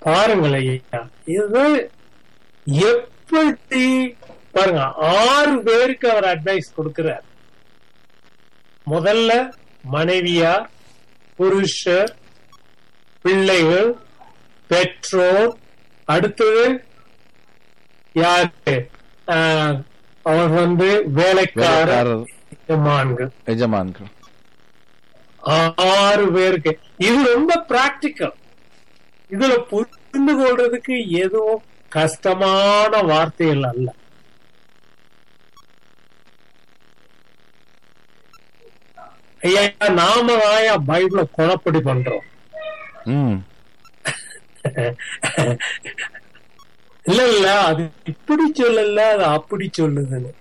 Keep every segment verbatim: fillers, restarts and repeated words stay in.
பாருங்கள் ஐயா, இது எப்படி பாருங்க, ஆறு பேருக்கு அவர் அட்வைஸ் கொடுக்கிறார். முதல்ல மனைவியார், புருஷர், பிள்ளைகள், பெற்றோர், அடுத்தது யாரு, அவர் வந்து வேலைக்காரர், எஜமான்கள். எஜமான்கள் ஆறு பேருக்கு. இது ரொம்ப பிராக்டிக்கல். இதுல புரிந்து கொள்றதுக்கு எதுவும் கஷ்டமான வார்த்தைகள் அல்ல. ஐயா, நாம ஆயா பைபிள குழப்படி பண்றோம். இல்ல இல்ல அது இப்படி சொல்லல, அது அப்படி சொல்லுதுன்னு.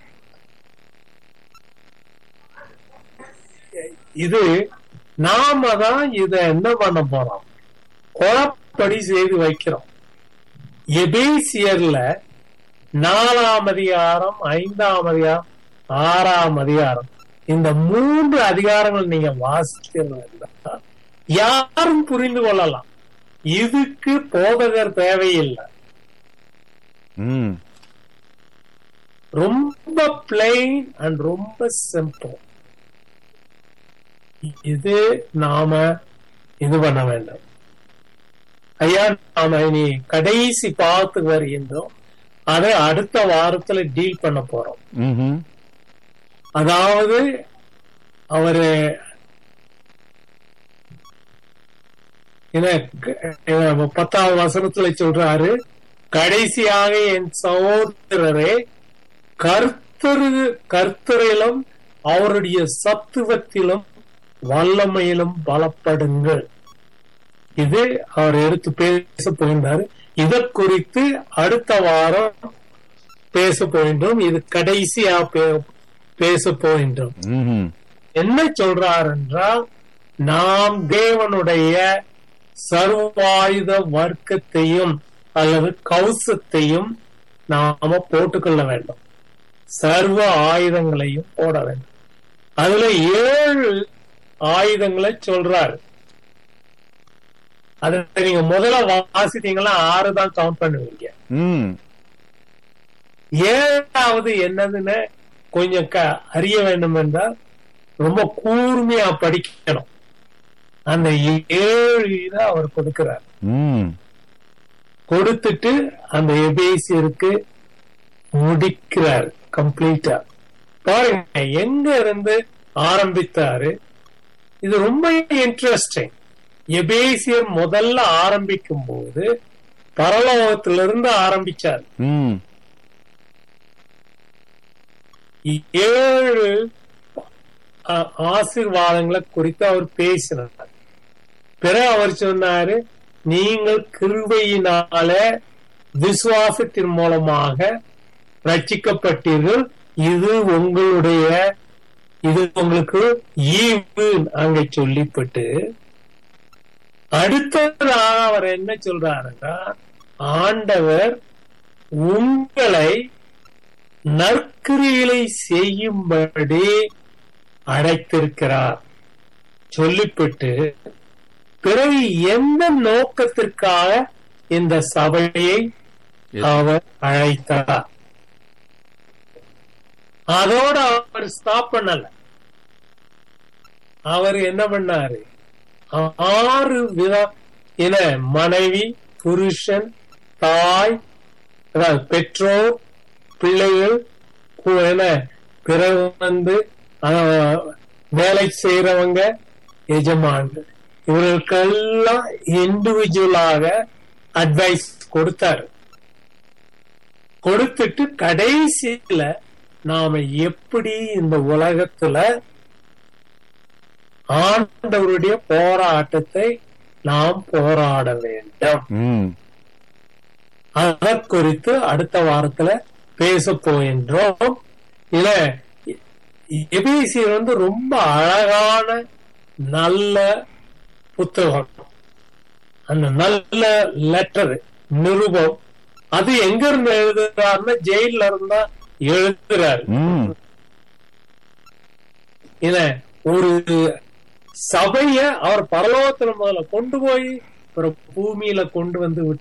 இது நாம தான் இத என்ன பண்ண போறோம், குழப்படி செய்து வைக்கிறோம். எபேசியர்ல நாலாம் அதிகாரம், ஐந்தாம் அதிகாரம், ஆறாம் அதிகாரம், இந்த மூன்று அதிகாரங்கள் நீங்க வாசிக்கிறதா யாரும் புரிந்து கொள்ளலாம். இதுக்கு போதகர் தேவையில்லை. ரொம்ப பிளைன் அண்ட் ரொம்ப சிம்பிள். இது நாம இது பண்ண வேண்டும். ஐயா, நாம இனி கடைசி பார்த்து வருகின்றோம். அதை அடுத்த வாரத்துல டீல் பண்ண போறோம். அதாவது அவரு பத்தாவது வசனத்துல சொல்றாரு, கடைசியாக என் சகோதரரே, கர்த்தரு கர்த்தரிலும் அவருடைய சத்துவத்திலும் வல்லமையிலும் பலப்படுங்கள். இது அவர் எடுத்து பேச போகின்றாரு. இதை குறித்து அடுத்த வாரம் பேச போகின்றோம். இது கடைசியா பேச போகின்றோம். என்ன சொல்றார் என்றால், நாம் தேவனுடைய சர்வாயுத வர்க்கத்தையும் அல்லது கவசத்தையும் நாம போட்டுக்கொள்ள வேண்டும். சர்வ ஆயுதங்களையும் போட வேண்டும். அதுல ஏழு ஆயுதங்களை சொல்றாரு. அதை நீங்க முதல்ல வாசித்தீங்கன்னா ஆறு தான் கவுண்ட் பண்ணுவீங்க. ஏழாவது என்னதுன்னு கொஞ்சம் அறிய வேண்டும் என்றால் ரொம்ப கூர்மையா படிக்கணும். அந்த ஏழு இதை அவர் கொடுக்கிறார். கொடுத்துட்டு அந்த எபேசியருக்கு முடிக்கிறார் கம்ப்ளீட்டா. பாருங்க எங்க இருந்து ஆரம்பித்தாரு. இது ரொம்ப இன்ட்ரெஸ்டிங். எபேசியர் முதல்ல ஆரம்பிக்கும் போது பரலோகத்திலிருந்து ஆரம்பிச்சார். ஏழு ஆசீர்வாதங்களை குறித்து அவர் பேசினார். பிறகு அவர் சொன்னாரு, நீங்கள் கிருபையினால விசுவாசத்தின் மூலமாக ரட்சிக்கப்பட்டீர்கள். இது உங்களுடைய இது உங்களுக்கு ஈவு அங்க சொல்லிப்பட்டு, அடுத்ததாக அவர் என்ன சொல்றாருன்னா, ஆண்டவர் உங்களை நற்கிரிகளை செய்யும்படி அழைத்திருக்கிறார் சொல்லிவிட்டு, பிறகு எந்த நோக்கத்திற்காக இந்த சபையை அவர் அழைத்தார். அதோட அவர் ஸ்டாப் பண்ணல. அவர் என்ன பண்ணாரு, ஆறு விதம் என மனைவி, புருஷன், தாய், பெற்றோர், பிள்ளைகள் என பிறகு வந்து வேலை செய்யறவங்க, எஜமான்கள், இவர்களுக்கெல்லாம் இண்டிவிஜுவலாக அட்வைஸ் கொடுத்தாரு. கொடுத்துட்டு கடைசியில நாம எப்படி இந்த உலகத்துல ஆண்டவருடைய போராட்டத்தை நாம் போராட வேண்டும், அதை குறித்து அடுத்த வாரத்துல பேச போகின்றோம். இல்ல எபேசியர் வந்து ரொம்ப அழகான நல்ல புத்தகம். அந்த நல்ல லெட்டர் நிருபம் அது எங்க இருந்து எழுதுறாருன்னா ஜெயில இருந்தா எழுதுறாரு. இல்ல ஒரு சபைய அவர் பரலோகத்துல முதல்ல கொண்டு போய் பூமியில கொண்டு வந்து